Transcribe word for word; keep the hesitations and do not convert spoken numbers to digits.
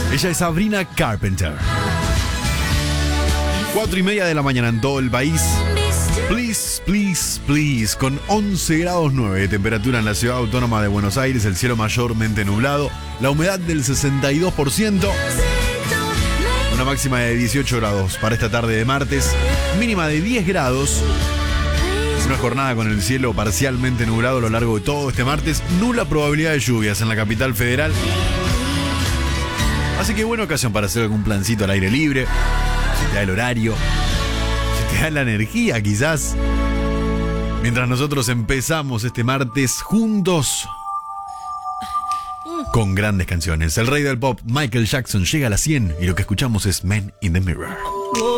Ella es Sabrina Carpenter. Cuatro y media de la mañana en todo el país. Please, please, please. Con once grados nueve de temperatura en la ciudad autónoma de Buenos Aires. El cielo mayormente nublado. La humedad del sesenta y dos por ciento. Una máxima de dieciocho grados para esta tarde de martes. Mínima de diez grados. Una jornada con el cielo parcialmente nublado a lo largo de todo este martes. Nula probabilidad de lluvias en la capital federal. Así que buena ocasión para hacer algún plancito al aire libre. Si te da el horario, si te da la energía quizás. Mientras nosotros empezamos este martes juntos con grandes canciones. El rey del pop, Michael Jackson, llega a las cien y lo que escuchamos es Man in the Mirror.